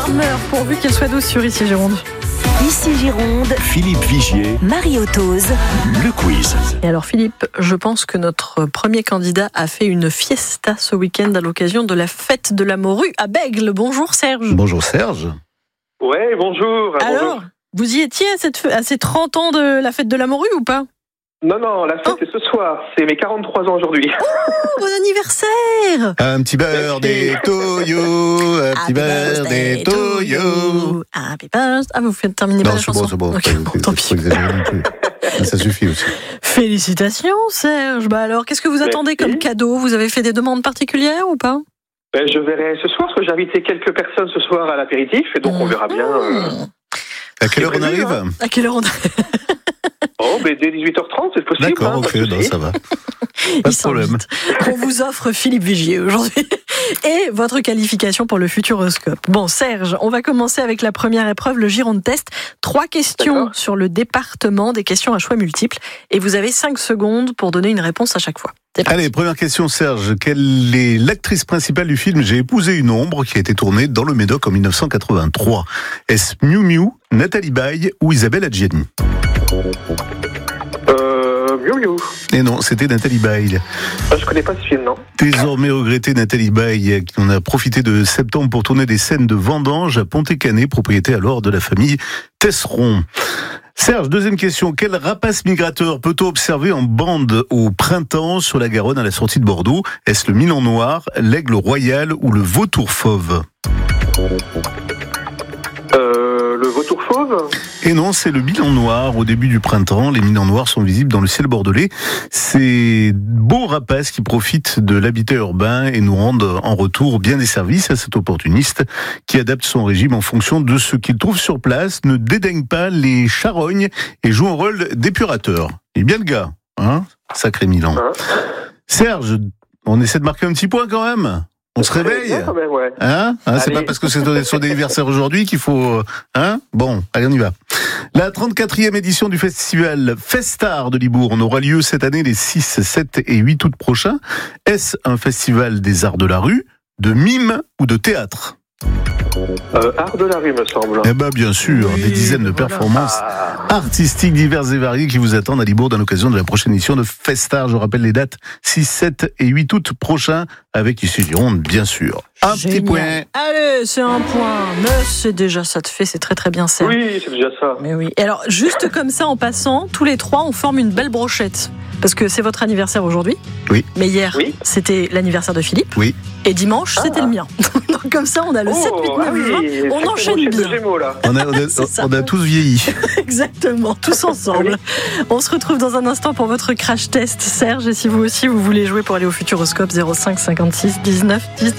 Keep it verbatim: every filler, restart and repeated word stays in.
meurt pourvu qu'elle soit douce sur Ici Gironde. Ici Gironde, Philippe Vigier, Marie Otose, le quiz. Et alors Philippe, je pense que notre premier candidat a fait une fiesta ce week-end à l'occasion de la fête de la morue à Bègles. Bonjour Serge. Bonjour Serge. Ouais, bonjour. Alors, bonjour. vous y étiez à, cette, à ces trente ans de la fête de la morue ou pas? Non, non, la fête Oh. c'est ce soir. C'est mes quarante-trois ans aujourd'hui. Oh, bon anniversaire. Un petit birthday to you, un petit birthday to you. Happy birthday. Ah, vous faites terminer pas Non, la c'est chanson. bon, c'est bon. Ok, Faut- bon, faut- tant faut pis. exagérer non plus. Ça suffit aussi. Félicitations Serge. Bah alors, qu'est-ce que vous attendez Merci. comme cadeau? Vous avez fait des demandes particulières ou pas? Ben, je verrai ce soir, parce que j'ai invité quelques personnes ce soir à l'apéritif, et donc on verra bien. euh, À quelle heure on prévu, arrive? À quelle heure on a... Oh, ben dès dix-huit heures trente, c'est possible. D'accord, hein, ok, pas de non, souci. ça va. Il Pas de problème. s'invite. On vous offre Philippe Vigier aujourd'hui et votre qualification pour le Futuroscope. Bon, Serge, on va commencer avec la première épreuve, le Gironde Test. Trois questions D'accord. sur le département, des questions à choix multiples. Et vous avez cinq secondes pour donner une réponse à chaque fois. C'est parti. Allez, première question Serge. Quelle est l'actrice principale du film J'ai épousé une ombre qui a été tournée dans le Médoc en dix-neuf cent quatre-vingt-trois? Est-ce Miu Miu, Nathalie Baye ou Isabelle Adjani? Euh, mieux, mieux. Et non, c'était Nathalie Baye. Ah, je connais pas ce film, non. Désormais regrettée, Nathalie Baye, qui en a profité de septembre pour tourner des scènes de vendange à Pontet-Canet, propriété alors de la famille Tesseron. Serge, deuxième question. Quel rapace migrateur peut-on observer en bande au printemps sur la Garonne à la sortie de Bordeaux? Est-ce le milan noir, l'aigle royal ou le vautour fauve? Euh, le vautour fauve. Et non, c'est le milan noir. Au début du printemps, les milans noirs sont visibles dans le ciel bordelais. Ces beaux rapaces qui profitent de l'habitat urbain et nous rendent en retour bien des services à cet opportuniste qui adapte son régime en fonction de ce qu'il trouve sur place, ne dédaigne pas les charognes et joue un rôle d'épurateur. Il est bien le gars, hein? Sacré Milan. Hein Serge, on essaie de marquer un petit point quand même. On se réveille? Ouais, quand même, ouais. Hein, hein c'est Allez. pas parce que c'est son anniversaire aujourd'hui qu'il faut... Hein bon, allez, on y va. La trente-quatrième édition du festival Festart de Libourne aura lieu cette année les six, sept et huit août prochains. Est-ce un festival des arts de la rue, de mime ou de théâtre? Euh, art de la rue, me semble. Eh ben bien sûr, Oui, des dizaines de voilà. performances Ah, artistiques diverses et variées qui vous attendent à Libourne à l'occasion de la prochaine édition de Festart. Je rappelle les dates six, sept et huit août prochains avec Ici Gironde, bien sûr. Un Génial. petit point. Allez, c'est un point. Mais c'est déjà ça de fait, c'est très très bien Serge. oui, c'est déjà ça. Mais oui. Et alors, juste comme ça, en passant, tous les trois, on forme une belle brochette. Parce que c'est votre anniversaire aujourd'hui. Oui. Mais hier, Oui. c'était l'anniversaire de Philippe. Oui. Et dimanche, Ah. c'était le mien. Donc comme ça, on a le sept, huit, ah neuf, oui, vingt. On sacrée enchaîne brochette de bien. Gémeaux, là. On a, on a- C'est ça. on a tous vieilli. Exactement, tous ensemble. On se retrouve dans un instant pour votre crash test, Serge. Et si vous aussi, vous voulez jouer pour aller au Futuroscope, zéro cinq cinquante-six dix-neuf dix-neuf.